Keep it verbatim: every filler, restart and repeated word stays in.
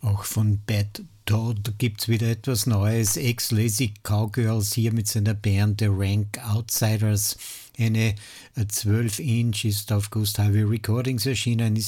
Auch von Bad Todd gibt's wieder etwas Neues. Ex-Lazy Cowgirls hier mit seiner Band The Rank Outsiders. Eine zwölf Inch ist auf Ghost Highway Recordings erschienen, ist